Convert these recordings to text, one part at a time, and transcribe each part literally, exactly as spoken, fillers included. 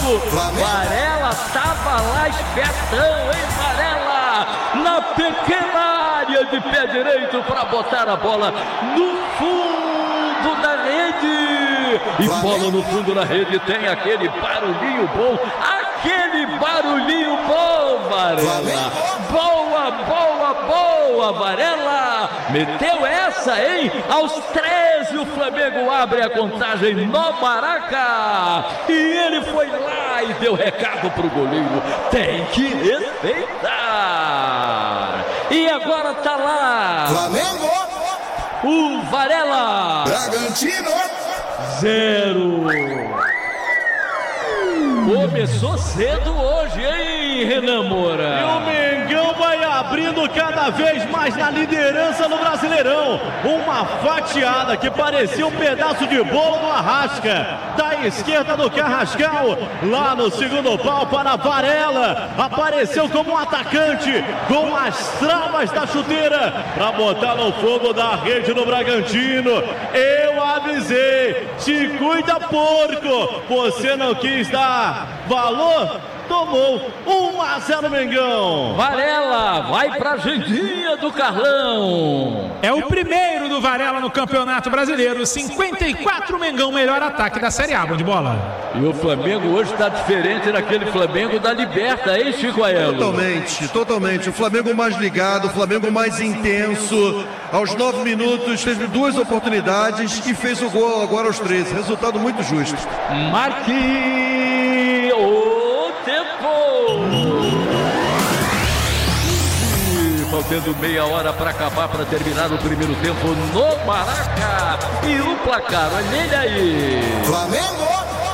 jogo. Varela tava lá espertão, hein, Varela? Na pequena área de pé direito para botar a bola no fundo da rede. E bola no fundo da rede, tem aquele barulhinho bom. Aquele barulhinho bom, Varela. Boa, boa, boa, Varela. Meteu essa, hein? Aos treze o Flamengo abre a contagem no Maraca. E ele foi lá e deu recado pro goleiro. Tem que respeitar. E agora tá lá. Flamengo. O Varela. Bragantino. Zero. Começou cedo hoje, hein, Renan Moura? E o Mengão vai abrindo cada vez mais na liderança no Brasileirão. Uma fatiada que parecia um pedaço de bolo do Arrasca. Da esquerda do Carrascal, lá no segundo pau para Varela. Apareceu como um atacante, com as travas da chuteira, para botar no fogo da rede do Bragantino. Eu avisei, te cuida, porco. Você não quis dar valor? Tomou um a zero Mengão. Varela vai pra agendinha do Carlão. É o primeiro do Varela no Campeonato Brasileiro. cinquenta e quatro Mengão, melhor ataque da Série A. Bom de bola. E o Flamengo hoje está diferente daquele Flamengo da Liberta, hein, Chico Aelo? Totalmente, totalmente. O Flamengo mais ligado, o Flamengo mais intenso. Aos nove minutos teve duas oportunidades e fez o gol agora aos treze. Resultado muito justo. Marque o tempo. Faltando meia hora para acabar, para terminar o primeiro tempo no Maraca. E o placar, olha ele aí. Flamengo.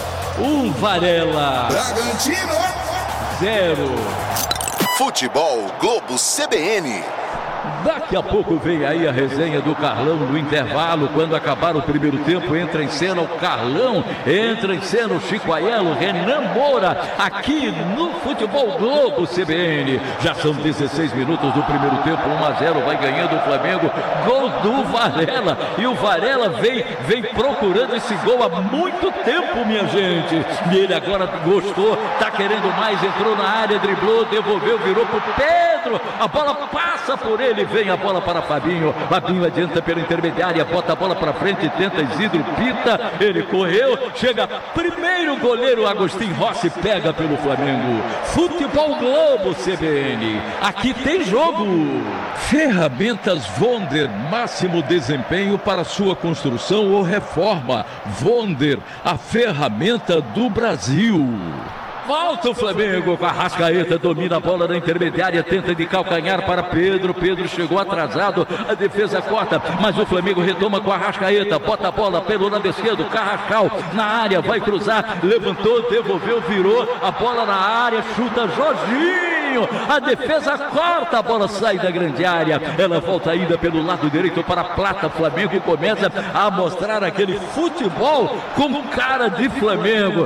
Um Varela. Bragantino. Zero. Futebol Globo C B N. Daqui a pouco vem aí a resenha do Carlão no intervalo. Quando acabar o primeiro tempo, entra em cena o Carlão, entra em cena o Chico Aelo, Renan Moura, aqui no Futebol Globo C B N. Já são dezesseis minutos do primeiro tempo, um a zero, vai ganhando o Flamengo. Gol do Varela. E o Varela vem, vem procurando esse gol há muito tempo, minha gente. E ele agora gostou, tá querendo mais, entrou na área, driblou, devolveu, virou pro Pedro. A bola passa por ele. Vem a bola para Fabinho. Fabinho adianta pela intermediária, bota a bola para frente, tenta Isidro, pita. Ele correu, chega primeiro goleiro Agostinho Rossi, pega pelo Flamengo. Futebol Globo C B N. Aqui tem jogo. Ferramentas Vonder, máximo desempenho para sua construção ou reforma. Vonder, a ferramenta do Brasil. Volta o Flamengo com a Arrascaeta, domina a bola na intermediária, tenta de calcanhar para Pedro, Pedro chegou atrasado, a defesa corta, mas o Flamengo retoma com a Arrascaeta, bota a bola pelo lado esquerdo, Carrascal na área, vai cruzar, levantou, devolveu, virou, a bola na área, chuta Jorginho, a defesa corta, a bola sai da grande área, ela volta ainda pelo lado direito para a Plata, Flamengo começa a mostrar aquele futebol com cara de Flamengo,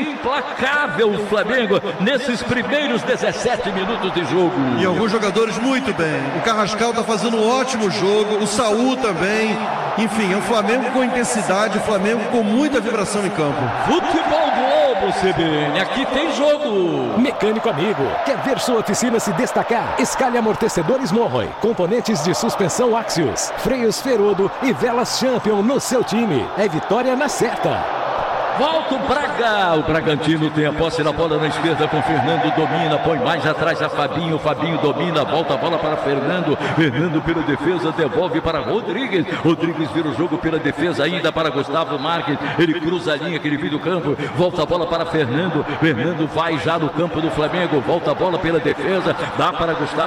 implacável Flamengo nesses primeiros dezessete minutos de jogo. E alguns jogadores muito bem. O Carrascal está fazendo um ótimo jogo, o Saúl também. Enfim, é um Flamengo com intensidade, o Flamengo com muita vibração em campo. Futebol Globo C B N, aqui tem jogo. Mecânico amigo, quer ver sua oficina se destacar? Escale amortecedores Monroy, componentes de suspensão Axios, freios Ferodo e velas Champion no seu time. É vitória na certa. Volta o Braga, o Bragantino tem a posse da bola na esquerda com Fernando, domina, põe mais atrás a Fabinho, Fabinho domina, volta a bola para Fernando, Fernando pela defesa, devolve para Rodrigues, Rodrigues vira o jogo pela defesa ainda para Gustavo Marques, ele cruza a linha que ele vira do campo, volta a bola para Fernando, Fernando vai já no campo do Flamengo, volta a bola pela defesa, dá para Gustavo